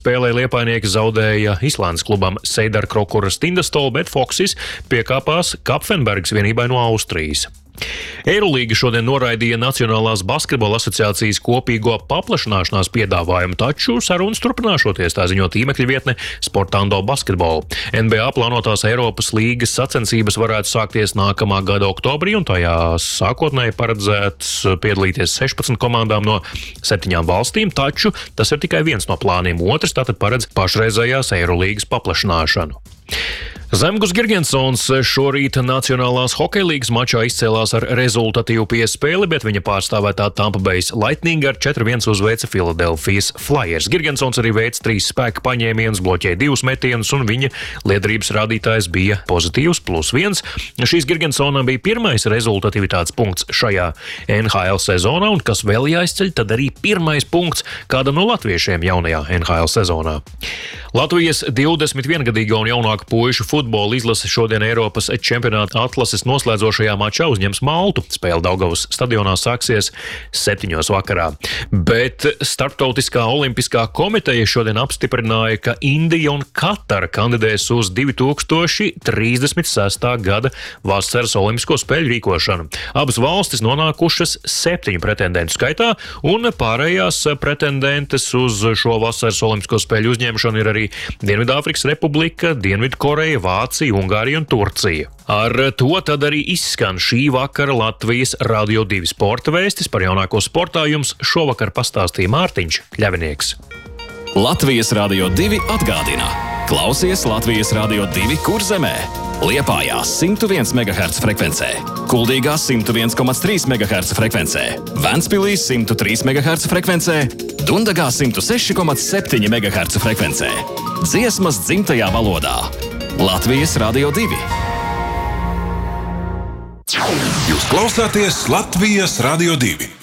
Spēlē liepainieki zaudēja Islandes klubam Seidarkrokuras Tindastol, bet Foksis piekāpās Kapfenbergs vienībai no Austrijas. Eirolīga šodien noraidīja Nacionālās basketbola asociācijas kopīgo paplašināšanās piedāvājumu, taču sarunas turpināšoties, tā ziņo tīmekļa vietne Sportando Basketball. NBA plānotās Eiropas līgas sacensības varētu sākties nākamā gada oktobrī, un tajās sākotnēji paredzēts piedalīties 16 komandām no 7 valstīm, taču tas ir tikai viens no plāniem. Otrs tātad paredz pašreizējās Eirolīgas paplašināšanu. Zemgus Girgensons šorīt Nacionālās hokeja līgas mačā izcēlās ar rezultatīvu piespēli, bet viņa pārstāvētā Tampa Bay Lightning ar 4-1 uzveica Philadelphijas Flyers. Girgensons arī veica 3 spēka paņēmienus, bloķēja 2 metienus, un viņa liederības rādītājs bija pozitīvs +1. Šīs Girgensonam bija pirmais rezultatīvitātes punkts šajā NHL sezonā, un kas vēl jāizceļ, tad arī pirmais punkts kādam no latviešiem jaunajā NHL sezonā. Latvijas 21-gadīgo un jaunāku puišu futbola izlase šodien Eiropas čempionāta atlases noslēdzošajā mačā uzņems Maltu. Spēle Daugavas stadionā sāksies 7 vakarā. Bet Starptautiskā olimpiskā komiteja šodien apstiprināja, ka Indija un Katara kandidēs uz 2036. gada vasaras olimpisko spēļu rīkošanu. Abas valstis nonākušas 7 pretendentu skaitā, un pārējās pretendentes uz šo vasaras olimpisko spēļu uzņemšanu ir arī Dienvidāfrikas Republika, Dienvidkoreja, Vācija, Ungārija un Turcija. Ar to tad arī izskan šī vakara Latvijas Radio 2 sporta vēstis. Par jaunāko sportā jums šovakar pastāstīja Mārtiņš Kļavinieks. Latvijas Radio 2 atgādina. Klausies Latvijas Radio 2 Kurzemē, Liepājā 101 MHz frekvencē, Kuldīgā 101,3 MHz frekvencē, Ventspilī 103 MHz frekvencē, Dundagā 106,7 MHz frekvencē. Dziesmas dzimtajā valodā. Latvijas Radio 2. Jūs klausāties Latvijas Radio 2.